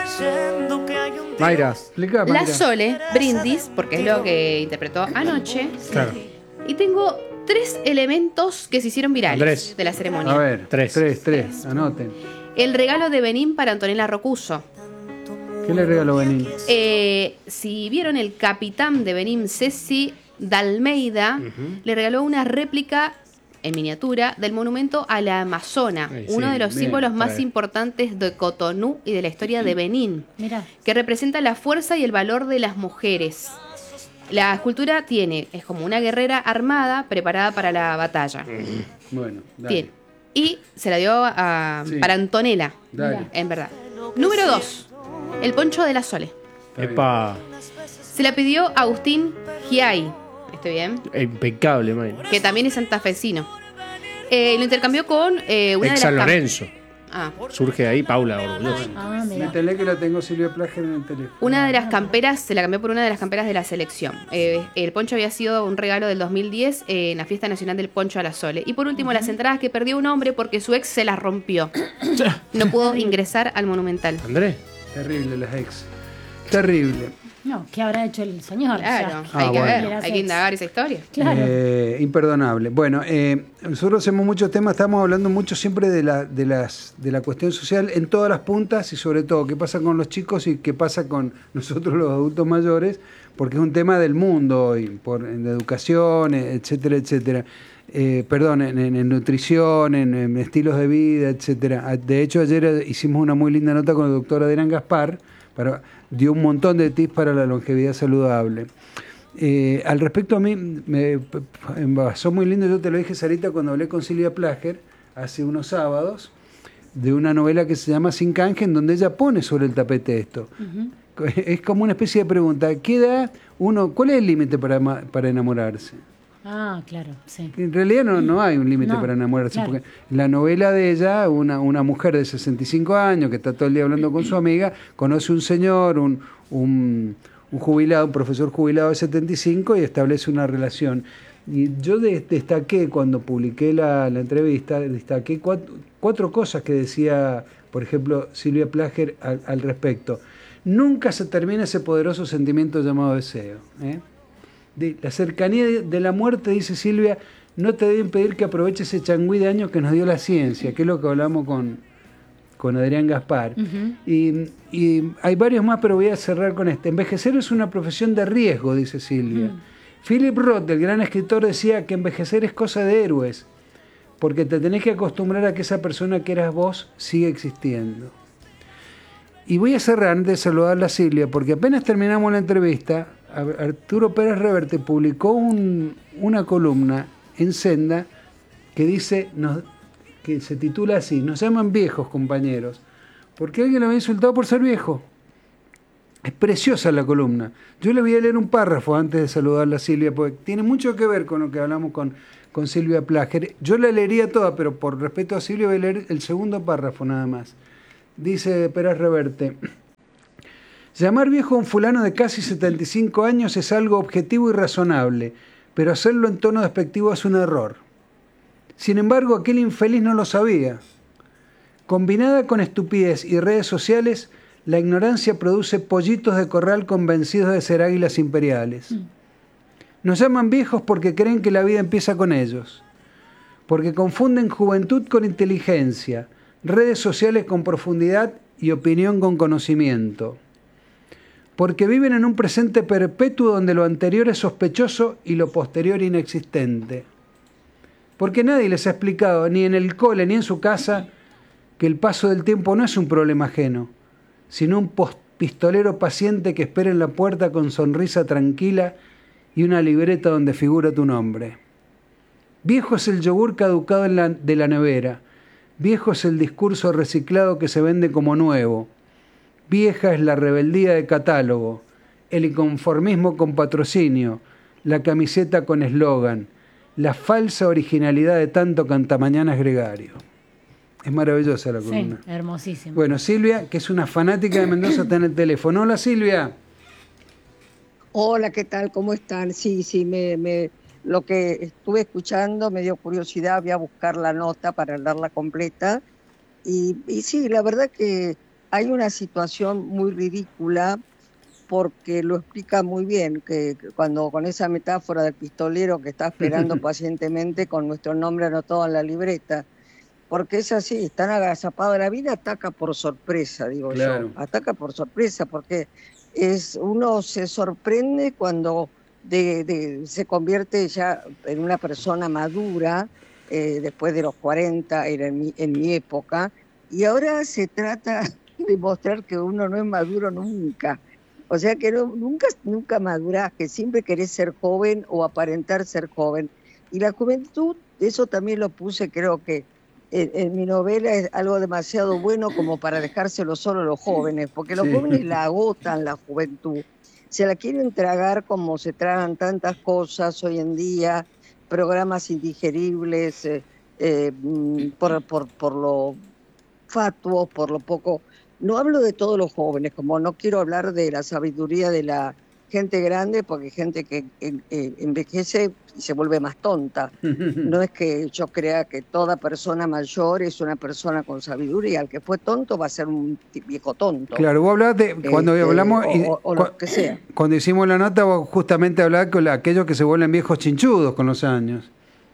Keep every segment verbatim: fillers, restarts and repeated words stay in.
Mayra, explica, Mayra. La Sole, Brindis, porque es lo que interpretó anoche. Claro. Y tengo tres elementos que se hicieron virales Andrés. de la ceremonia. A ver, tres, tres, tres, anoten. El regalo de Benín para Antonella Rocuso. ¿Qué le regaló Benín? Eh, si vieron, el capitán de Benín, Ceci Dalmeida, uh-huh. le regaló una réplica en miniatura del monumento a la Amazona, Ay, uno sí, de los bien, símbolos más ver. importantes de Cotonú y de la historia de Benín, Mirá. que representa la fuerza y el valor de las mujeres. La escultura tiene, es como una guerrera armada preparada para la batalla. Uh-huh. Bueno, dale. Bien. Y se la dio a, sí. para Antonella, dale. en verdad. Número dos, el poncho de la Sole. Epa. Se la pidió Agustín Giai. ¿Estoy bien? Impecable, man. Que también es santafesino. Eh, lo intercambió con eh, una Ex de las... San Lorenzo. Ah. Surge ahí Paula orgullosa. Ah, Métele que la tengo Silvia Plager en el teléfono. Una de las camperas, se la cambió por una de las camperas de la selección. Eh, el poncho había sido un regalo del dos mil diez eh, en la fiesta nacional del poncho a la Sole. Y por último, uh-huh. las entradas que perdió un hombre porque su ex se las rompió. No pudo ingresar al Monumental. Andrés. Terrible las ex. Terrible. No, ¿qué habrá hecho el señor? Claro, o sea, hay ah, que bueno. ver, hay que indagar esa historia. Claro. Eh, imperdonable. Bueno, eh, nosotros hacemos muchos temas, estamos hablando mucho siempre de la, de, las, de la cuestión social en todas las puntas y sobre todo qué pasa con los chicos y qué pasa con nosotros los adultos mayores, porque es un tema del mundo hoy, por, en educación, etcétera, etcétera. Eh, perdón, en, en, en nutrición, en, en estilos de vida, etcétera. De hecho, ayer hicimos una muy linda nota con el doctor Adrián Gaspar, para, dio un montón de tips para la longevidad saludable. Eh, al respecto, a mí me, me pasó muy lindo, yo te lo dije, Sarita, cuando hablé con Silvia Plager hace unos sábados, de una novela que se llama Sin Canje, en donde ella pone sobre el tapete esto. Uh-huh. Es como una especie de pregunta, ¿qué edad uno, cuál es el límite para, para enamorarse? Ah, claro, sí. En realidad no, no hay un límite no, para enamorarse, claro. porque la novela de ella, una, una mujer de sesenta y cinco años que está todo el día hablando con su amiga, conoce un señor, un, un, un jubilado, un profesor jubilado de setenta y cinco y establece una relación. Y yo de, destaqué, cuando publiqué la, la entrevista, destaqué cuatro, cuatro cosas que decía, por ejemplo, Silvia Plager al, al respecto. Nunca se termina ese poderoso sentimiento llamado deseo, ¿eh? De la cercanía de la muerte, dice Silvia, no te debe impedir que aproveches ese changüí de años que nos dio la ciencia, que es lo que hablamos con, con Adrián Gaspar. Uh-huh. y, y hay varios más, pero voy a cerrar con este. Envejecer es una profesión de riesgo, dice Silvia. Uh-huh. Philip Roth, el gran escritor, decía que envejecer es cosa de héroes, porque te tenés que acostumbrar a que esa persona que eras vos sigue existiendo. Y voy a cerrar antes de saludarla a Silvia, porque apenas terminamos la entrevista, Arturo Pérez Reverte publicó un, una columna en Senda que dice, nos, que se titula así: nos llaman viejos, compañeros, porque alguien lo había insultado por ser viejo. Es preciosa la columna. Yo le voy a leer un párrafo antes de saludarla a Silvia, porque tiene mucho que ver con lo que hablamos con, con Silvia Plager. Yo la leería toda, pero por respeto a Silvia voy a leer el segundo párrafo nada más. Dice Pérez Reverte: llamar viejo a un fulano de casi setenta y cinco años es algo objetivo y razonable, pero hacerlo en tono despectivo es un error. Sin embargo, aquel infeliz no lo sabía. Combinada con estupidez y redes sociales, la ignorancia produce pollitos de corral convencidos de ser águilas imperiales. Nos llaman viejos porque creen que la vida empieza con ellos, porque confunden juventud con inteligencia, redes sociales con profundidad y opinión con conocimiento, porque viven en un presente perpetuo donde lo anterior es sospechoso y lo posterior inexistente, porque nadie les ha explicado, ni en el cole ni en su casa, que el paso del tiempo no es un problema ajeno, sino un pistolero paciente que espera en la puerta con sonrisa tranquila y una libreta donde figura tu nombre. Viejo es el yogur caducado en la, de la nevera. Viejo es el discurso reciclado que se vende como nuevo. Vieja es la rebeldía de catálogo, el inconformismo con patrocinio, la camiseta con eslogan, la falsa originalidad de tanto cantamañanas gregario. Es maravillosa la columna. Sí, hermosísima. Bueno, Silvia, que es una fanática de Mendoza, está en el teléfono. Hola, Silvia. Hola, ¿qué tal? ¿Cómo están? Sí, sí, me, me, lo que estuve escuchando me dio curiosidad, voy a buscar la nota para leerla completa. Y, y sí, la verdad que hay una situación muy ridícula porque lo explica muy bien, que cuando con esa metáfora del pistolero que está esperando pacientemente con nuestro nombre anotado en la libreta, porque es así, están agazapados, la vida ataca por sorpresa, digo Claro. yo, ataca por sorpresa, porque es uno se sorprende cuando de, de, se convierte ya en una persona madura, eh, después de los cuarenta, era en mi, en mi época, y ahora se trata de mostrar que uno no es maduro nunca. O sea que no, nunca, nunca madurás, que siempre querés ser joven o aparentar ser joven. Y la juventud, eso también lo puse, creo que en, en mi novela es algo demasiado bueno como para dejárselo solo a los jóvenes, porque los Sí. jóvenes la agotan la juventud. Se la quieren tragar como se tragan tantas cosas hoy en día, programas indigeribles, eh, eh, por, por, por lo fatuos, por lo poco. No hablo de todos los jóvenes, como no quiero hablar de la sabiduría de la gente grande, porque hay gente que eh, eh, envejece y se vuelve más tonta. No es que yo crea que toda persona mayor es una persona con sabiduría. El que fue tonto va a ser un viejo tonto. Claro, vos hablás de, cuando este, hablamos, o, y, o, o lo que sea. Cuando hicimos la nota, vos justamente hablabas con aquellos que se vuelven viejos chinchudos con los años.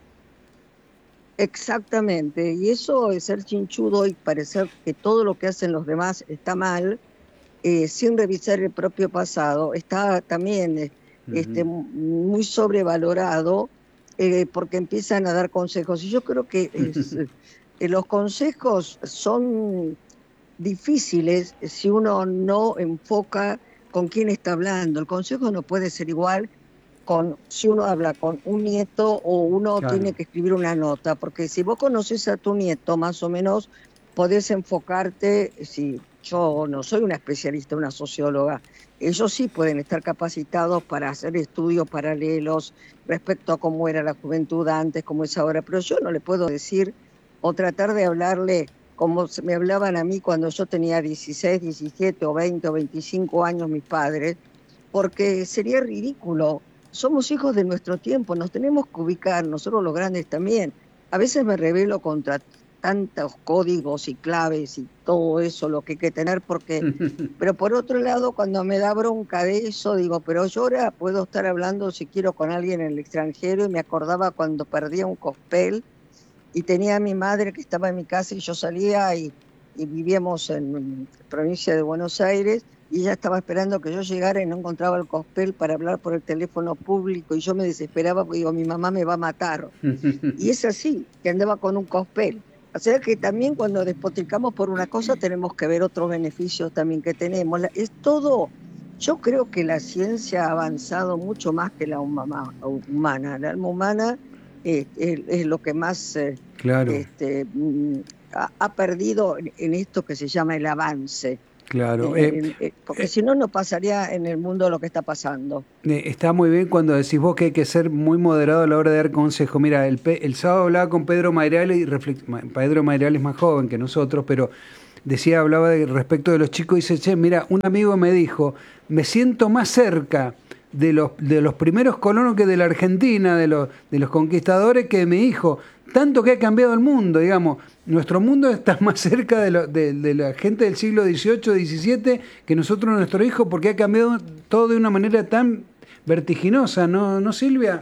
Exactamente, y eso es ser chinchudo y parecer que todo lo que hacen los demás está mal, eh, sin revisar el propio pasado, está también eh, uh-huh. este, muy sobrevalorado, eh, porque empiezan a dar consejos. Y yo creo que es, eh, los consejos son difíciles si uno no enfoca con quién está hablando. El consejo no puede ser igual con si uno habla con un nieto o uno claro. tiene que escribir una nota, porque si vos conoces a tu nieto más o menos podés enfocarte. Si yo no soy una especialista, una socióloga, ellos sí pueden estar capacitados para hacer estudios paralelos respecto a cómo era la juventud antes, cómo es ahora, pero yo no le puedo decir o tratar de hablarle como me hablaban a mí cuando yo tenía dieciséis, diecisiete o veinte o veinticinco años mis padres, porque sería ridículo. Somos hijos de nuestro tiempo, nos tenemos que ubicar, nosotros los grandes también. A veces me rebelo contra tantos códigos y claves y todo eso, lo que hay que tener, porque... Pero por otro lado, cuando me da bronca de eso, digo, pero yo ahora puedo estar hablando, si quiero, con alguien en el extranjero, y me acordaba cuando perdía un cospel, y tenía a mi madre que estaba en mi casa, y yo salía, y, y vivíamos en provincia de Buenos Aires, y ella estaba esperando que yo llegara y no encontraba el cospel para hablar por el teléfono público, y yo me desesperaba porque digo, mi mamá me va a matar. Y es así, que andaba con un cospel. O sea que también cuando despotricamos por una cosa tenemos que ver otros beneficios también que tenemos. Es todo, yo creo que la ciencia ha avanzado mucho más que la humana. La alma humana es, es, es lo que más eh, claro. este, ha, ha perdido en esto que se llama el avance. Claro, eh, eh, eh, porque eh, si no, no pasaría en el mundo lo que está pasando. Eh, está muy bien cuando decís vos que hay que ser muy moderado a la hora de dar consejo. Mira, el, el sábado hablaba con Pedro Mairales, y reflex, Pedro Mairales es más joven que nosotros, pero decía, hablaba de, respecto de los chicos, y dice, che, mira, un amigo me dijo, me siento más cerca de los, de los primeros colonos que de la Argentina, de los, de los conquistadores, que de mi hijo. Tanto que ha cambiado el mundo, digamos. Nuestro mundo está más cerca de, lo, de, de la gente del siglo dieciocho, diecisiete que nosotros, nuestro hijo, porque ha cambiado todo de una manera tan vertiginosa, ¿no, no Silvia?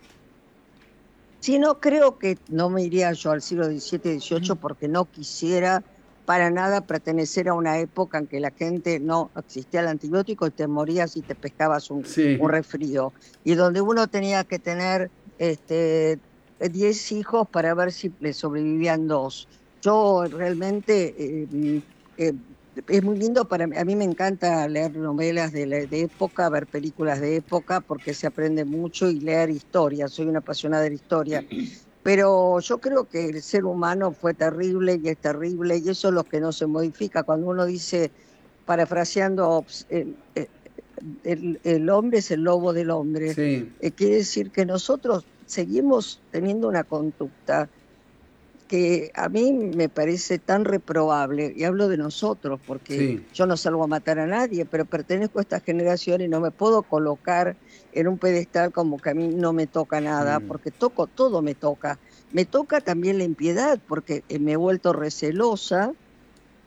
Sí, no, creo que no me iría yo al siglo diecisiete, dieciocho porque no quisiera para nada pertenecer a una época en que la gente no existía el antibiótico y te morías y te pescabas un, sí. un resfrío. Y donde uno tenía que tener... este diez hijos para ver si le sobrevivían dos. Yo realmente, eh, eh, es muy lindo para mí, a mí me encanta leer novelas de, la, de época, ver películas de época, porque se aprende mucho, y leer historia, soy una apasionada de la historia. Pero yo creo que el ser humano fue terrible y es terrible, y eso es lo que no se modifica. Cuando uno dice, parafraseando, el, el, el hombre es el lobo del hombre, sí. eh, quiere decir que nosotros seguimos teniendo una conducta que a mí me parece tan reprobable, y hablo de nosotros, porque sí. yo no salgo a matar a nadie, pero pertenezco a esta generación y no me puedo colocar en un pedestal como que a mí no me toca nada, mm. porque toco, todo me toca. Me toca también la impiedad, porque me he vuelto recelosa,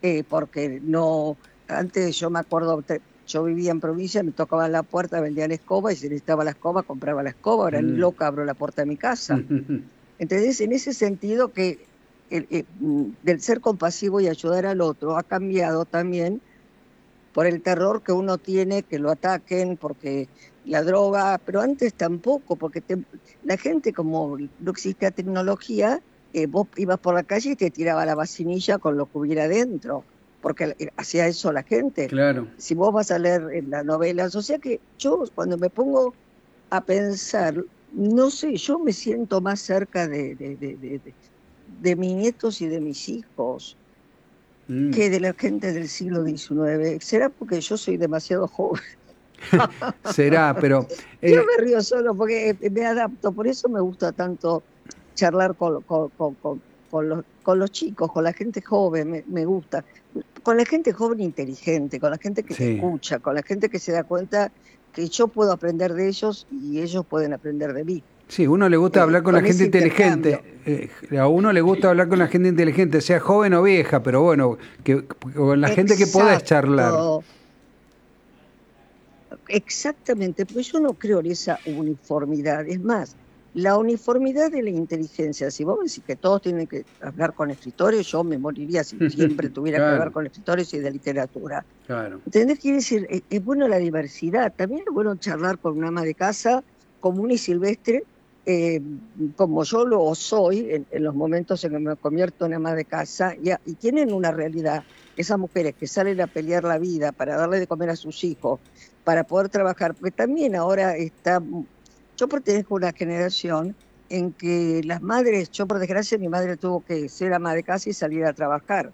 eh, porque no, antes yo me acuerdo, te, yo vivía en provincia, me tocaban la puerta, vendían escoba y si necesitaba la escoba, compraba la escoba, ahora mm. ni loca abro la puerta de mi casa. Entonces, en ese sentido que el, el, del ser compasivo y ayudar al otro ha cambiado también por el terror que uno tiene, que lo ataquen, porque la droga, pero antes tampoco, porque te, la gente, como no existía tecnología, eh, vos ibas por la calle y te tiraba la vacinilla con lo que hubiera dentro, porque hacía eso la gente. Claro. Si vos vas a leer en las novelas, o sea que yo cuando me pongo a pensar, no sé, yo me siento más cerca de, de, de, de, de, de mis nietos y de mis hijos mm. que de la gente del siglo diecinueve. ¿Será porque yo soy demasiado joven? Será, pero... Eh... Yo me río solo porque me adapto, por eso me gusta tanto charlar con, con, con, con, con, los, con los chicos, con la gente joven, me, me gusta. Con la gente joven inteligente, con la gente que sí. te escucha, con la gente que se da cuenta que yo puedo aprender de ellos y ellos pueden aprender de mí. Sí, a uno le gusta eh, hablar con, con la gente inteligente. Eh, a uno le gusta hablar con la gente inteligente, sea joven o vieja, pero bueno, que con la gente que podés charlar. Exactamente, pues yo no creo en esa uniformidad. Es más, la uniformidad de la inteligencia, si vos me decís que todos tienen que hablar con escritores, yo me moriría si siempre tuviera claro. que hablar con escritores y de literatura. Claro. ¿Entendés? Quiere decir, es, es bueno la diversidad, también es bueno charlar con una ama de casa común y silvestre, eh, como yo lo soy en, en los momentos en que me convierto en ama de casa, y, y tienen una realidad, esas mujeres que salen a pelear la vida para darle de comer a sus hijos, para poder trabajar, porque también ahora está... Yo pertenezco a una generación en que las madres, yo por desgracia mi madre tuvo que ser ama de casa y salir a trabajar,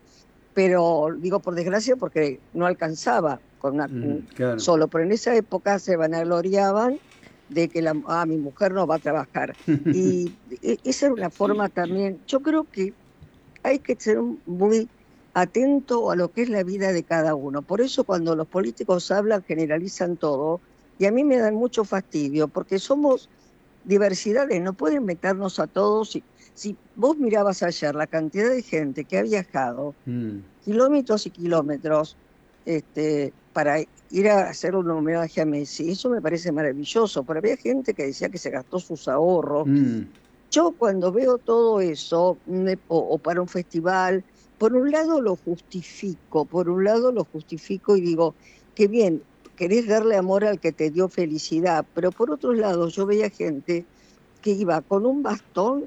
pero digo por desgracia porque no alcanzaba con una, mm, claro. solo, pero en esa época se vanagloriaban de que la, ah, mi mujer no va a trabajar. Y esa era una forma también, yo creo que hay que ser muy atento a lo que es la vida de cada uno. Por eso cuando los políticos hablan, generalizan todo, y a mí me dan mucho fastidio, porque somos diversidades, no pueden meternos a todos. Si, si vos mirabas ayer la cantidad de gente que ha viajado, mm. kilómetros y kilómetros, este, para ir a hacer un homenaje a Messi, eso me parece maravilloso, pero había gente que decía que se gastó sus ahorros. Mm. Yo cuando veo todo eso, me, o, o para un festival, por un lado lo justifico, por un lado lo justifico y digo, qué bien, querés darle amor al que te dio felicidad, pero por otro lado yo veía gente que iba con un bastón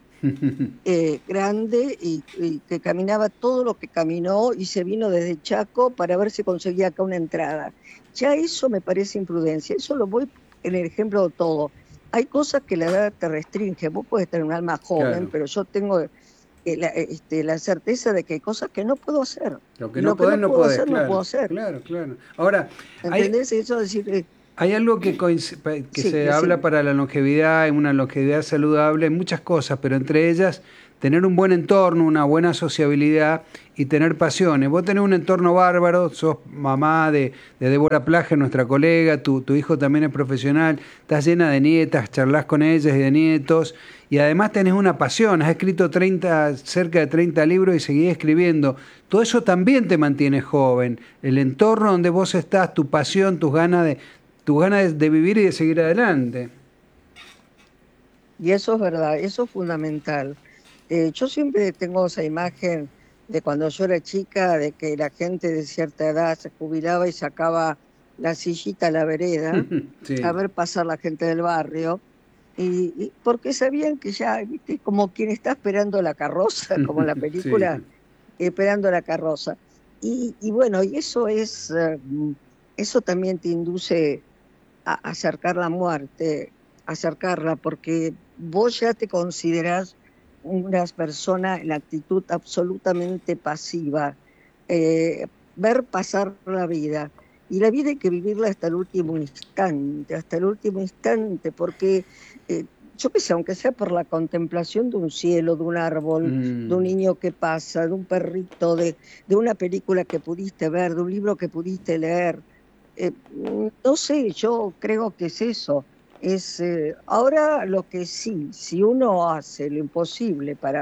eh, grande y, y que caminaba todo lo que caminó y se vino desde Chaco para ver si conseguía acá una entrada. Ya eso me parece imprudencia, eso lo voy en el ejemplo de todo. Hay cosas que la edad te restringe, vos podés tener un alma joven, claro. pero yo tengo eh, la, este, la certeza de que hay cosas que no puedo hacer. Lo que no, lo podés, que no, no puedo podés, hacer, claro, no puedo hacer. Claro, claro. Ahora, ¿entendés? Hay... Eso decir... Eh, Hay algo que, que sí, se sí. habla para la longevidad, una longevidad saludable, muchas cosas, pero entre ellas tener un buen entorno, una buena sociabilidad y tener pasiones. Vos tenés un entorno bárbaro, sos mamá de, de Débora Plaje, nuestra colega, tu, tu hijo también es profesional, estás llena de nietas, charlás con ellas y de nietos, y además tenés una pasión, has escrito treinta, cerca de treinta libros y seguís escribiendo. Todo eso también te mantiene joven. El entorno donde vos estás, tu pasión, tus ganas de... tus ganas de vivir y de seguir adelante. Y eso es verdad, eso es fundamental. Eh, yo siempre tengo esa imagen de cuando yo era chica, de que la gente de cierta edad se jubilaba y sacaba la sillita a la vereda, sí. a ver pasar la gente del barrio, y, y porque sabían que ya, viste, como quien está esperando la carroza, como en la película, sí. esperando la carroza. Y, y bueno, y eso es, uh, eso también te induce a acercar la muerte, acercarla, porque vos ya te considerás una persona en actitud absolutamente pasiva, eh, ver pasar la vida, y la vida hay que vivirla hasta el último instante, hasta el último instante, porque eh, yo qué sé, aunque sea por la contemplación de un cielo, de un árbol, mm. de un niño que pasa, de un perrito, de, de una película que pudiste ver, de un libro que pudiste leer, Eh, no sé, yo creo que es eso. Es, eh, ahora lo que sí, si uno hace lo imposible para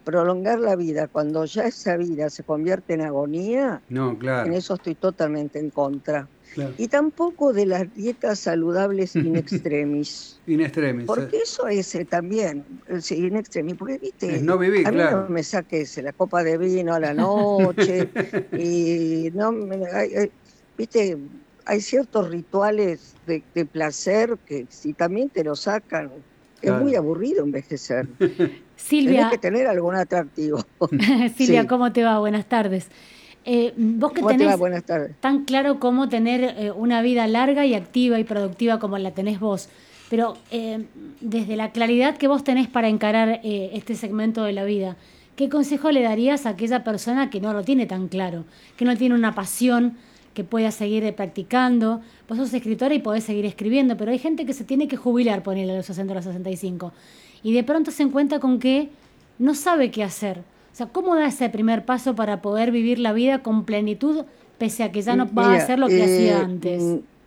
prolongar la vida cuando ya esa vida se convierte en agonía, no, claro. En eso estoy totalmente en contra. Claro. Y tampoco de las dietas saludables in extremis. In extremis. Porque eso es eh, también, eh, sí, in extremis, porque viste, es no vivir, a mí claro. no me saques la copa de vino a la noche, y no, hay, hay, viste, hay ciertos rituales de, de placer que si también te lo sacan, claro. Es muy aburrido envejecer. Silvia. Tenés que tener algún atractivo. Silvia, sí. ¿Cómo te va? Buenas tardes. Eh, vos que ¿Cómo tenés te va? Buenas tardes. Tan claro cómo tener eh, una vida larga y activa y productiva como la tenés vos, pero eh, desde la claridad que vos tenés para encarar eh, este segmento de la vida, ¿qué consejo le darías a aquella persona que no lo tiene tan claro, que no tiene una pasión que pueda seguir practicando? Vos sos escritora y podés seguir escribiendo, pero hay gente que se tiene que jubilar, ponerle a los sesenta o los sesenta y cinco, y de pronto se encuentra con que no sabe qué hacer. O sea, ¿cómo da ese primer paso para poder vivir la vida con plenitud, pese a que ya no va Mira, a hacer lo que eh, hacía antes?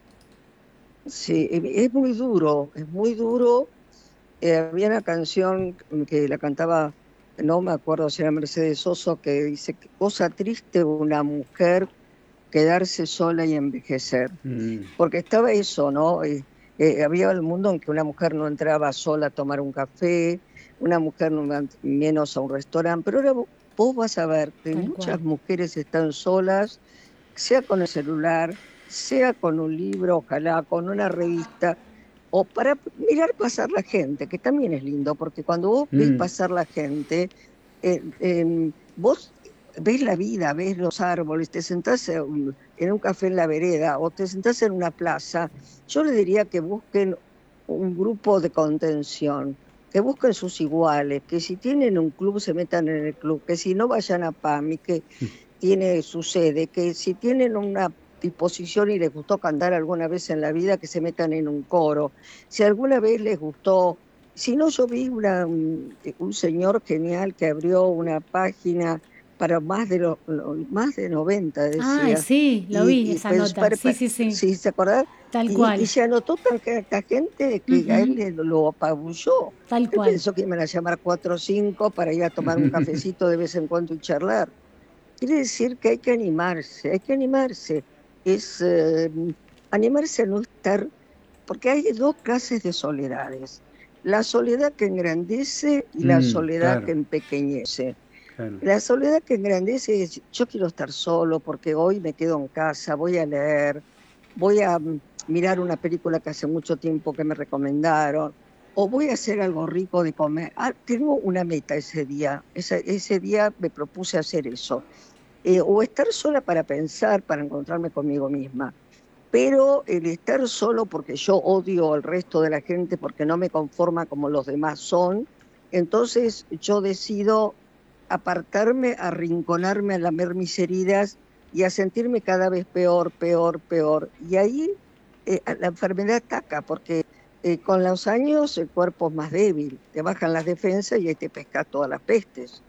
Sí, es muy duro, es muy duro. Eh, había una canción que la cantaba, no me acuerdo si era Mercedes Sosa, que dice, qué cosa triste una mujer quedarse sola y envejecer. Mm. Porque estaba eso, ¿no? Eh, eh, había el mundo en que una mujer no entraba sola a tomar un café, una mujer no, menos a un restaurante, pero ahora vos, vos vas a ver que Tal muchas cual. mujeres están solas, sea con el celular, sea con un libro, ojalá, con una revista, o para mirar pasar la gente, que también es lindo, porque cuando vos mm. ves pasar la gente, eh, eh, vos ves la vida, ves los árboles, te sentás en un café en la vereda o te sentás en una plaza, yo le diría que busquen un grupo de contención, que busquen sus iguales, que si tienen un club se metan en el club, que si no vayan a PAMI, que tiene su sede, que si tienen una disposición y les gustó cantar alguna vez en la vida, que se metan en un coro, si alguna vez les gustó, si no, yo vi una, un, un señor genial que abrió una página para más de lo, lo, más de noventa, decía. Ah, sí, lo y, vi, y esa pues, nota, para, sí, sí, sí. Sí, ¿se acordás? Tal y, cual. Y se anotó tanta gente que uh-huh. a él le, lo apabulló. Tal él cual. Pensó que iban a llamar cuatro o cinco para ir a tomar un cafecito de vez en cuando y charlar. Quiere decir que hay que animarse, hay que animarse. Es eh, animarse a no estar, porque hay dos clases de soledades. La soledad que engrandece y la mm, soledad claro. que empequeñece. Claro. La soledad que engrandece es, yo quiero estar solo porque hoy me quedo en casa, voy a leer, voy a mirar una película que hace mucho tiempo que me recomendaron, o voy a hacer algo rico de comer. Ah, tengo una meta ese día, ese, ese día me propuse hacer eso. Eh, o estar sola para pensar, para encontrarme conmigo misma. Pero el estar solo porque yo odio al resto de la gente, porque no me conforma como los demás son, entonces yo decido apartarme, arrinconarme, a lamer mis heridas y a sentirme cada vez peor, peor, peor. Y ahí eh, la enfermedad ataca, porque eh, con los años el cuerpo es más débil, te bajan las defensas y ahí te pescas todas las pestes.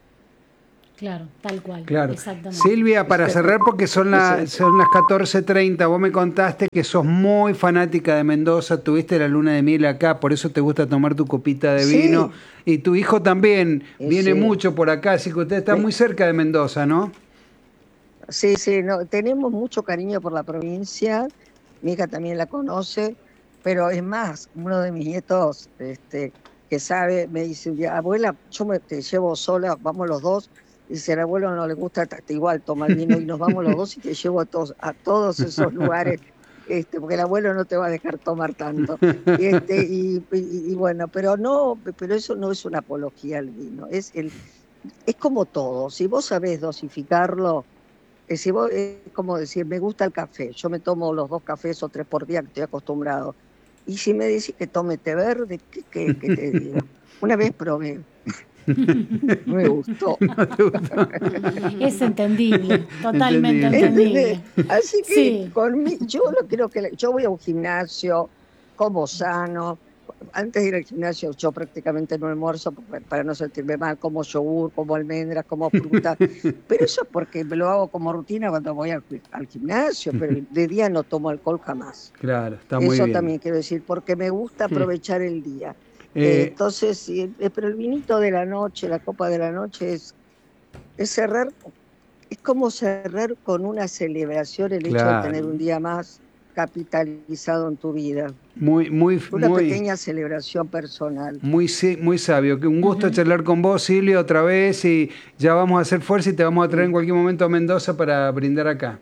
Claro, tal cual. Claro. Exactamente. Silvia, para cerrar, porque son, la, son las catorce treinta, vos me contaste que sos muy fanática de Mendoza, tuviste la luna de miel acá, por eso te gusta tomar tu copita de sí. vino, y tu hijo también sí. viene mucho por acá, así que usted está sí. muy cerca de Mendoza, ¿no? Sí, sí, no, tenemos mucho cariño por la provincia, mi hija también la conoce, pero es más, uno de mis nietos este, que sabe, me dice, abuela, yo me, te llevo sola, vamos los dos. Dice, al abuelo no le gusta, igual toma el vino y nos vamos los dos y te llevo a todos, a todos esos lugares, este, porque el abuelo no te va a dejar tomar tanto. Este, y, y, y bueno, pero no, pero eso no es una apología al vino, es el, es como todo, si vos sabés dosificarlo, es, si vos, es como decir, me gusta el café, yo me tomo los dos cafés o tres por día que estoy acostumbrado. Y si me decís que tome té verde, ¿qué, qué, qué te digo? Una vez probé. No me gustó. No te gustó. Es entendible, totalmente entendible. ¿Entendés? Así que sí. con mí, yo no creo que yo voy a un gimnasio, como sano. Antes de ir al gimnasio yo prácticamente no almuerzo para no sentirme mal, como yogur, como almendras, como fruta. Pero eso es porque me lo hago como rutina cuando voy al, al gimnasio, pero de día no tomo alcohol jamás. Claro, está muy eso bien. También quiero decir, porque me gusta aprovechar el día. Eh, Entonces, sí, eh, pero el vinito de la noche, la copa de la noche es, es cerrar, es como cerrar con una celebración el hecho Claro. de tener un día más capitalizado en tu vida. muy, muy, Una muy, pequeña celebración personal. muy, si- muy sabio. Que un gusto charlar con vos, Silvia, otra vez, y ya vamos a hacer fuerza y te vamos a traer en cualquier momento a Mendoza para brindar acá.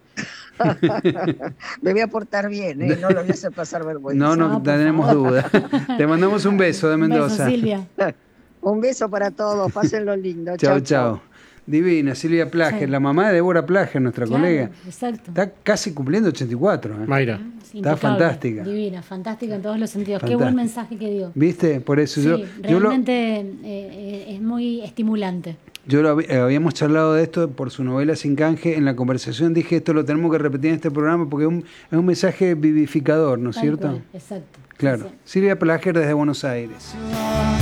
Me voy a portar bien, ¿eh? No lo voy a hacer pasar vergüenza. No, no, No, por tenemos favor. duda. Te mandamos un beso de Un beso, Mendoza. Silvia. Un beso para todos, pásenlo lindo. Chao, chao. Divina, Silvia Plager, Sí. la mamá de Débora Plager, nuestra Claro, colega. exacto. Está casi cumpliendo ochenta y cuatro. ¿eh? Mayra. Es Está impecable, fantástica. Divina, fantástica en todos los sentidos. Qué Fantástica. buen mensaje que dio. ¿Viste? Por eso Sí, yo, yo lo, realmente eh, eh, es muy estimulante. yo lo hab- eh, habíamos charlado de esto por su novela Sin Canje. En la conversación dije, esto lo tenemos que repetir en este programa porque es un, es un mensaje vivificador, ¿no es Tal cierto? cual, exacto. Claro. Sí, sí. Silvia Plager desde Buenos Aires.